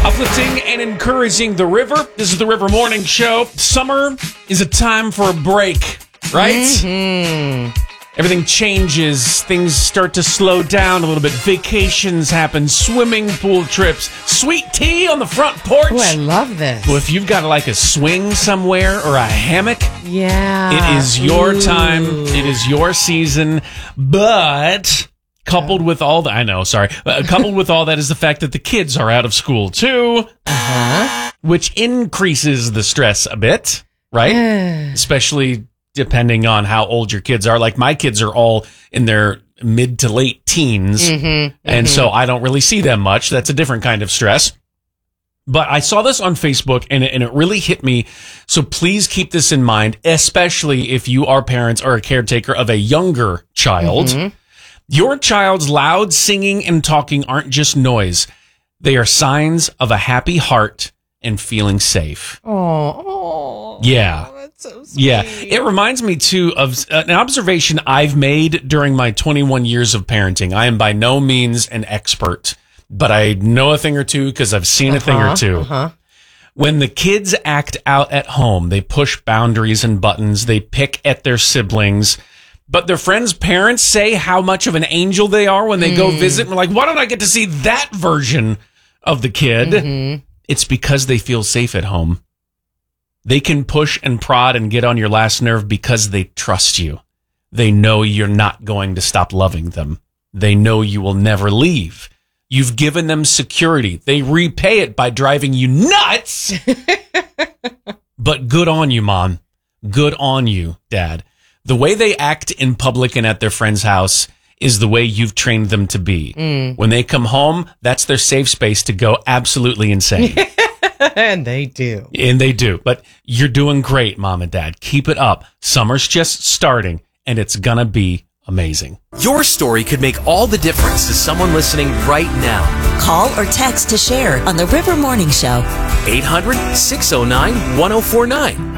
Uplifting and encouraging the river. This is the River Morning Show. Summer is a time for a break, right? Mm-hmm. Everything changes. Things start to slow down a little bit. Vacations happen. Swimming pool trips. Sweet tea on the front porch. Oh, I love this. Well, if you've got like a swing somewhere or a hammock, yeah, it is your time. It is your season. But coupled with all that, coupled with all that is the fact that the kids are out of school too, which increases the stress a bit, right? Especially depending on how old your kids are. Like my kids are all in their mid to late teens, and so I don't really see them much. That's a different kind of stress. But I saw this on Facebook, and it really hit me. So please keep this in mind, especially if you are parents or a caretaker of a younger child. Your child's loud singing and talking aren't just noise. They are signs of a happy heart and feeling safe. Oh, yeah. That's so sweet. Yeah. It reminds me, too, of an observation I've made during my 21 years of parenting. I am by no means an expert, but I know a thing or two because I've seen a thing or two. When the kids act out at home, they push boundaries and buttons, they pick at their siblings, but their friends' parents say how much of an angel they are when they go visit. And we're like, why don't I get to see that version of the kid? It's because they feel safe at home. They can push and prod and get on your last nerve because they trust you. They know you're not going to stop loving them. They know you will never leave. You've given them security. They repay it by driving you nuts. But good on you, Mom. Good on you, Dad. The way they act in public and at their friend's house is the way you've trained them to be. When they come home, that's their safe space to go absolutely insane. And they do. And they do. But you're doing great, Mom and Dad. Keep it up. Summer's just starting, and it's going to be amazing. Your story could make all the difference to someone listening right now. Call or text to share on the River Morning Show. 800-609-1049.